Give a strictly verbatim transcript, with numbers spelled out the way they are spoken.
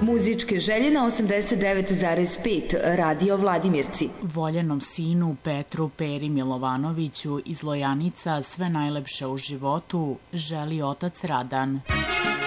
Muzičke želje na osamdeset devet zarez pet Radio Vladimirci. Voljenom sinu Petru Peri Milovanoviću iz Lojanica sve najlepše u životu želi otac Radan.